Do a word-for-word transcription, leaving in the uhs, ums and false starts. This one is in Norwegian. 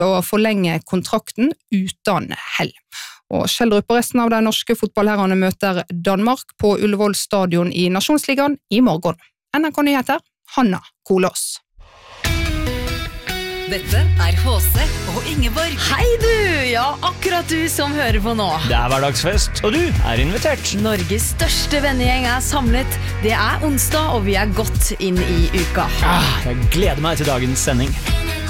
å forlenge kontrakten uten hell. Og Schjelderup og resten av de norske fotballherrene møter Danmark på Ullevål stadion i Nasjonsligaen i morgen. N R K Nyheter, Hanna Kolås. Dette er H C og Ingeborg. Hei du! Ja, akkurat du som hører på nå. Det er hverdagsfest, og du er invitert. Norges største vennegjeng er samlet. Det er onsdag, og vi er godt inn i uka. Ah, jeg gleder meg til dagens sending.